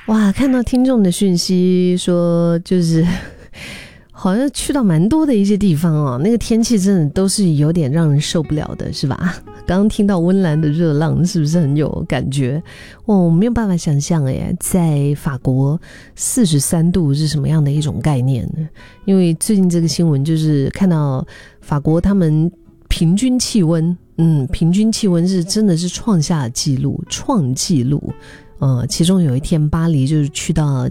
哇，看到听众的讯息说，就是好像去到蛮多的一些地方哦，那个天气真的都是有点让人受不了的，是吧？刚刚听到温岚的热浪，是不是很有感觉？我没有办法想象耶，在法国43度是什么样的一种概念呢？因为最近这个新闻就是看到法国他们平均气温，平均气温是真的是创纪录。其中有一天巴黎就是去到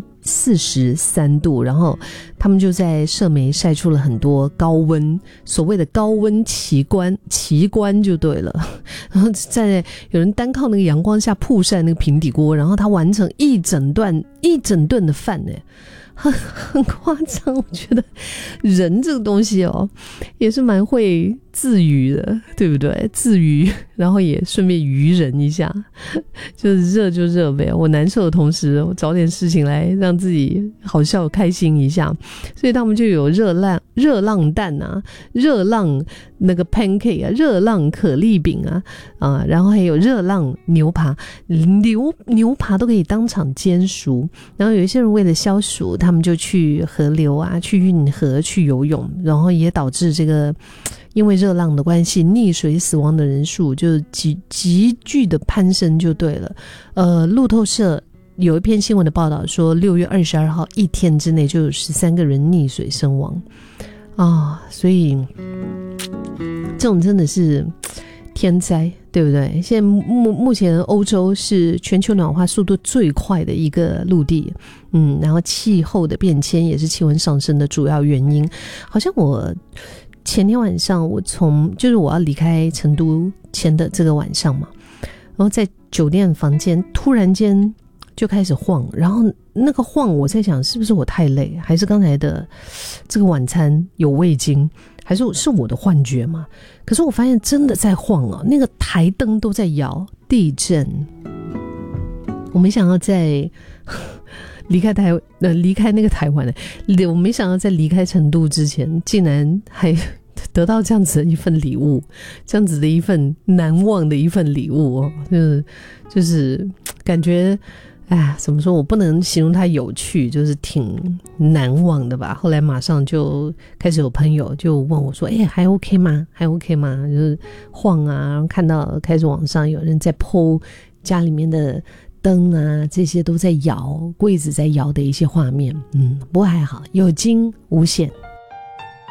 43度，然后他们就在社媒晒出了很多高温，所谓的高温奇观就对了。然后在有人单靠那个阳光下曝晒那个平底锅，然后他完成一整顿的饭呢，很夸张。我觉得人这个东西哦，也是蛮会自娱的，对不对？自娱，然后也顺便娱人一下，就是热就热呗。我难受的同时，我找点事情来让自己好笑开心一下。所以他们就有热浪蛋啊，热浪那个 pancake 啊，热浪可丽饼啊，然后还有热浪牛排，牛排都可以当场煎熟。然后有一些人为了消暑，他们就去河流啊，去运河去游泳，然后也导致这个因为热浪的关系，溺水死亡的人数就急剧的攀升就对了。路透社有一篇新闻的报道说，6月22号一天之内就有13个人溺水身亡啊，所以这种真的是天灾，对不对？现在目前欧洲是全球暖化速度最快的一个陆地，然后气候的变迁也是气温上升的主要原因。好像我前天晚上就是我要离开成都前的这个晚上嘛，然后在酒店房间突然间就开始晃，然后那个晃我在想是不是我太累，还是刚才的这个晚餐有味精，还是我的幻觉嘛？可是我发现真的在晃啊，那个台灯都在摇，地震。我没想到在离开那个台湾的，我没想到在离开成都之前，竟然还得到这样子的一份礼物，这样子的一份难忘的一份礼物哦，就是感觉。怎么说，我不能形容它有趣，就是挺难忘的吧。后来马上就开始有朋友就问我说，还 OK 吗？就是晃啊，然后看到开始网上有人在 po 家里面的灯啊，这些都在摇，柜子在摇的一些画面。不过还好，有惊无险。